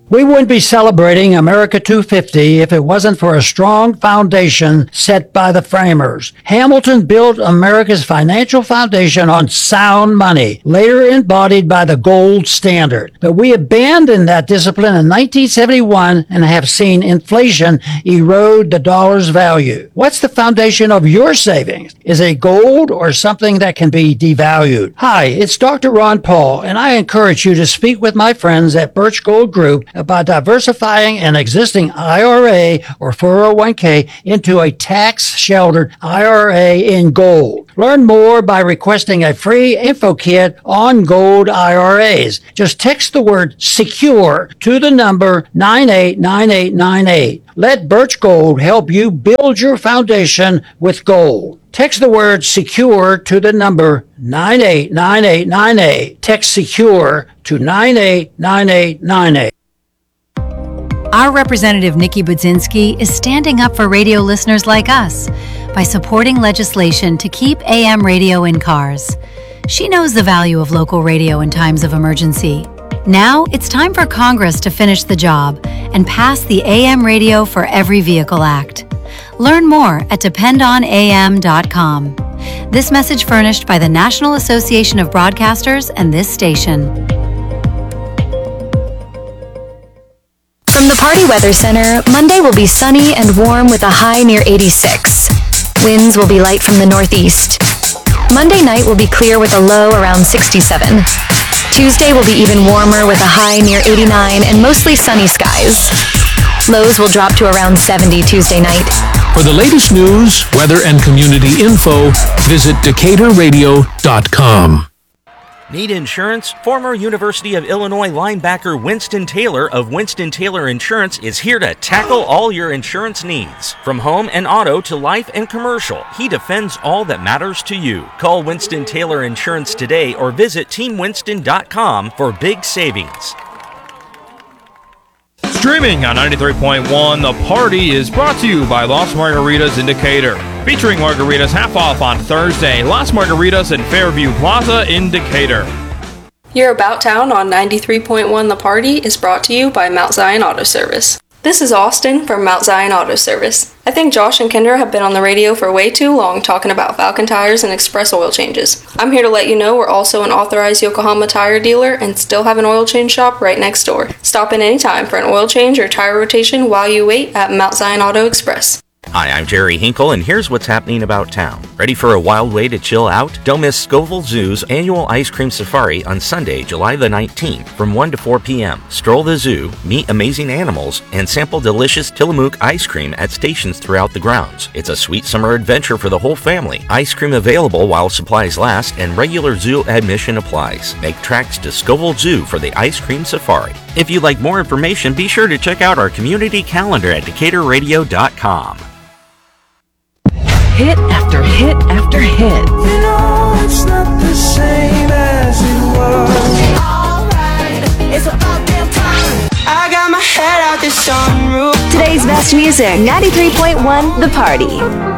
We wouldn't be celebrating America 250 if it wasn't for a strong foundation set by the framers. Hamilton built America's financial foundation on sound money, later embodied by the gold standard. But we abandoned that discipline in 1971 and have seen inflation erode the dollar's value. What's the foundation of your savings? Is it gold or something that can be devalued? Hi, it's Dr. Ron Paul, and I encourage you to speak with my friends at Birch Gold Group about diversifying an existing IRA or 401k into a tax-sheltered IRA in gold. Learn more by requesting a free info kit on gold IRAs. Just text the word SECURE to the number 989898. Let Birch Gold help you build your foundation with gold. Text the word SECURE to the number 989898. Text SECURE to 989898. Our representative, Nikki Budzinski, is standing up for radio listeners like us by supporting legislation to keep AM radio in cars. She knows the value of local radio in times of emergency. Now it's time for Congress to finish the job and pass the AM Radio for Every Vehicle Act. Learn more at dependonam.com. This message furnished by the National Association of Broadcasters and this station. From the Party Weather Center, Monday will be sunny and warm with a high near 86. Winds will be light from the northeast. Monday night will be clear with a low around 67. Tuesday will be even warmer with a high near 89 and mostly sunny skies. Lows will drop to around 70 Tuesday night. For the latest news, weather, and community info, visit DecaturRadio.com. Need insurance? Former University of Illinois linebacker Winston Taylor of Winston Taylor Insurance is here to tackle all your insurance needs. From home and auto to life and commercial, he defends all that matters to you. Call Winston Taylor Insurance today or visit teamwinston.com for big savings. Streaming on 93.1, The Party is brought to you by Las Margaritas in Decatur. Featuring margaritas half off on Thursday. Las Margaritas in Fairview Plaza in Decatur. Your About Town on 93.1 The Party is brought to you by Mount Zion Auto Service. This is Austin from Mount Zion Auto Service. I think Josh and Kendra have been on the radio for way too long talking about Falcon tires and express oil changes. I'm here to let you know we're also an authorized Yokohama tire dealer and still have an oil change shop right next door. Stop in anytime for an oil change or tire rotation while you wait at Mount Zion Auto Express. Hi, I'm Jerry Hinkle, and here's what's happening about town. Ready for a wild way to chill out? Don't miss Scoville Zoo's annual ice cream safari on Sunday, July the 19th from 1 to 4 p.m. Stroll the zoo, meet amazing animals, and sample delicious Tillamook ice cream at stations throughout the grounds. It's a sweet summer adventure for the whole family. Ice cream available while supplies last, and regular zoo admission applies. Make tracks to Scoville Zoo for the ice cream safari. If you'd like more information, be sure to check out our community calendar at DecaturRadio.com. Hit after hit after hit. You know it's not the same as it was. Alright, it's about damn time. I got my head out the sunroof. Today's best music, 93.1 The Party.